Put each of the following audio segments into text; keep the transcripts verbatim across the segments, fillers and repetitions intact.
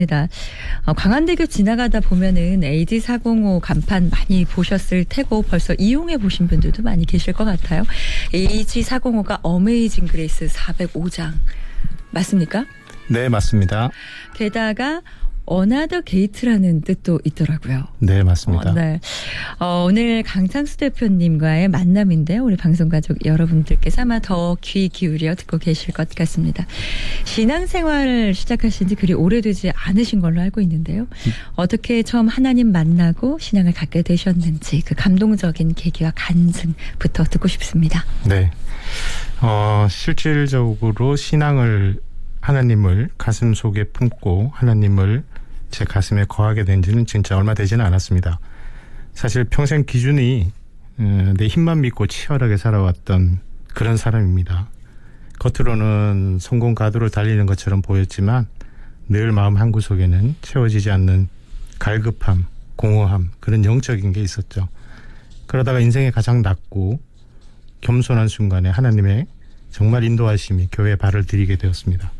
어, 광안대교 지나가다 보면은 에이지 사공오 간판 많이 보셨을 테고 벌써 이용해 보신 분들도 많이 계실 것 같아요. 에이지 사공오가 어메이징 그레이스 사백오 장 맞습니까? 네, 맞습니다. 게다가 어나더 게이트라는 뜻도 있더라고요. 네, 맞습니다. 어, 네. 어, 오늘 강창수 대표님과의 만남인데요. 우리 방송가족 여러분들께서 아마 더 귀 기울여 듣고 계실 것 같습니다. 신앙생활을 시작하신 지 그리 오래되지 않으신 걸로 알고 있는데요. 어떻게 처음 하나님 만나고 신앙을 갖게 되셨는지 그 감동적인 계기와 간증부터 듣고 싶습니다. 네. 어, 실질적으로 신앙을 하나님을 가슴 속에 품고 하나님을 제 가슴에 거하게 된 지는 진짜 얼마 되지는 않았습니다. 사실 평생 기준이 내 힘만 믿고 치열하게 살아왔던 그런 사람입니다. 겉으로는 성공 가도를 달리는 것처럼 보였지만 늘 마음 한구석에는 채워지지 않는 갈급함, 공허함, 그런 영적인 게 있었죠. 그러다가 인생의 가장 낮고 겸손한 순간에 하나님의 정말 인도하심이 교회에 발을 들이게 되었습니다.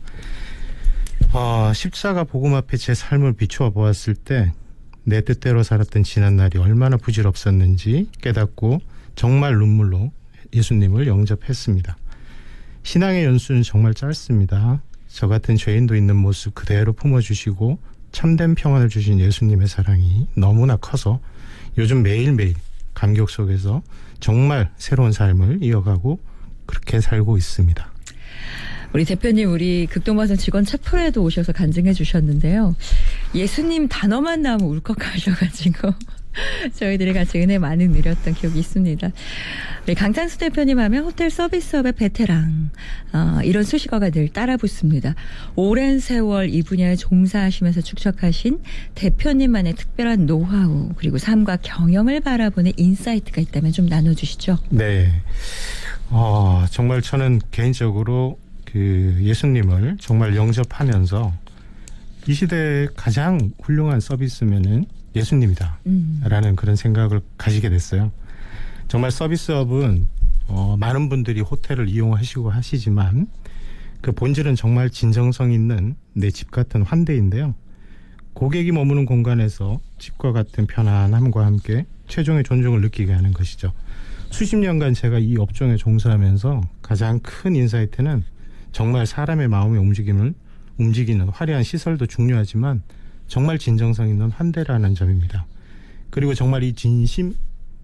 어, 십자가 복음 앞에 제 삶을 비추어 보았을 때 내 뜻대로 살았던 지난 날이 얼마나 부질없었는지 깨닫고 정말 눈물로 예수님을 영접했습니다. 신앙의 연수는 정말 짧습니다. 저 같은 죄인도 있는 모습 그대로 품어주시고 참된 평안을 주신 예수님의 사랑이 너무나 커서 요즘 매일매일 감격 속에서 정말 새로운 삶을 이어가고 그렇게 살고 있습니다. 우리 대표님 우리 극동방송 직원 채플에도 오셔서 간증해 주셨는데요. 예수님 단어만 나오면 울컥하셔가지고 저희들이 같이 은혜 많이 누렸던 기억이 있습니다. 우리 강창수 대표님 하면 호텔 서비스업의 베테랑 어, 이런 수식어가 늘 따라 붙습니다. 오랜 세월 이 분야에 종사하시면서 축적하신 대표님만의 특별한 노하우 그리고 삶과 경영을 바라보는 인사이트가 있다면 좀 나눠주시죠. 네, 어, 정말 저는 개인적으로 그 예수님을 정말 영접하면서 이 시대의 가장 훌륭한 서비스면은 예수님이다 음. 라는 그런 생각을 가지게 됐어요. 정말 서비스업은 어, 많은 분들이 호텔을 이용하시고 하시지만 그 본질은 정말 진정성 있는 내 집 같은 환대인데요. 고객이 머무는 공간에서 집과 같은 편안함과 함께 최종의 존중을 느끼게 하는 것이죠. 수십 년간 제가 이 업종에 종사하면서 가장 큰 인사이트는 정말 사람의 마음의 움직임을 움직이는 화려한 시설도 중요하지만 정말 진정성 있는 환대라는 점입니다. 그리고 정말 이 진심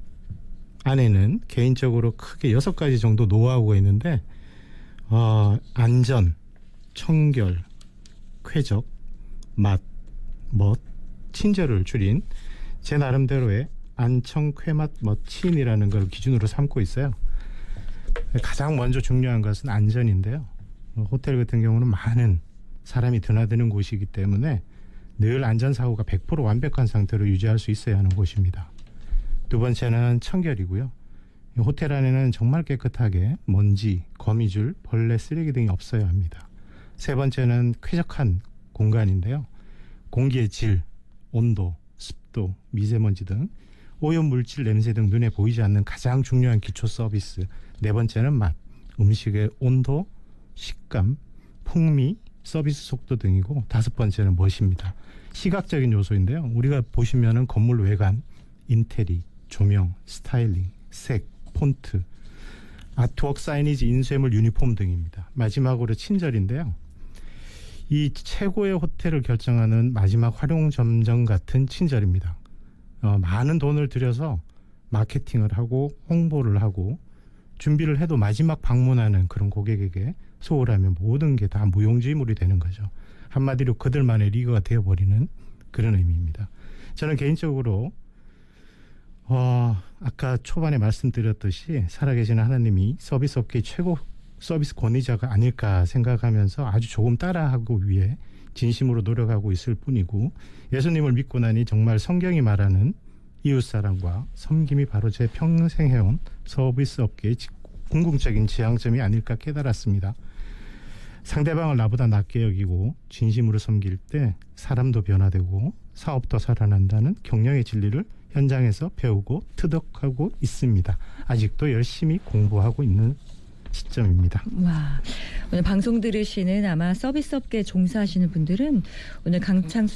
안에는 개인적으로 크게 여섯 가지 정도 노하우가 있는데 어, 안전, 청결, 쾌적, 맛, 멋, 친절을 줄인 제 나름대로의 안청, 쾌맛, 멋, 친이라는 걸 기준으로 삼고 있어요. 가장 먼저 중요한 것은 안전인데요. 호텔 같은 경우는 많은 사람이 드나드는 곳이기 때문에 늘 안전사고가 백 퍼센트 완벽한 상태로 유지할 수 있어야 하는 곳입니다. 두 번째는 청결이고요. 호텔 안에는 정말 깨끗하게 먼지, 거미줄, 벌레, 쓰레기 등이 없어야 합니다. 세 번째는 쾌적한 공간인데요. 공기의 질, 온도, 습도, 미세먼지 등 오염물질, 냄새 등 눈에 보이지 않는 가장 중요한 기초 서비스. 네 번째는 맛, 음식의 온도, 식감, 풍미, 서비스 속도 등이고 다섯 번째는 멋입니다. 시각적인 요소인데요. 우리가 보시면은 건물 외관, 인테리, 조명, 스타일링, 색, 폰트, 아트웍, 사이니지, 인쇄물, 유니폼 등입니다. 마지막으로 친절인데요. 이 최고의 호텔을 결정하는 마지막 활용점정 같은 친절입니다. 어, 많은 돈을 들여서 마케팅을 하고 홍보를 하고 준비를 해도 마지막 방문하는 그런 고객에게 소홀하면 모든 게 다 무용지물이 되는 거죠. 한마디로 그들만의 리그가 되어버리는 그런 의미입니다. 저는 개인적으로 어, 아까 초반에 말씀드렸듯이 살아계시는 하나님이 서비스 업계의 최고 서비스 권위자가 아닐까 생각하면서 아주 조금 따라하고 위해 진심으로 노력하고 있을 뿐이고 예수님을 믿고 나니 정말 성경이 말하는 이웃사랑과 섬김이 바로 제 평생 해온 서비스 업계의 궁극적인 지향점이 아닐까 깨달았습니다. 상대방을 나보다 낫게 여기고 진심으로 섬길 때 사람도 변화되고 사업도 살아난다는 경영의 진리를 현장에서 배우고 터득하고 있습니다. 아직도 열심히 공부하고 있는 시점입니다. 와, 오늘 방송 들으시는 아마 서비스업계 종사하시는 분들은 오늘 강창수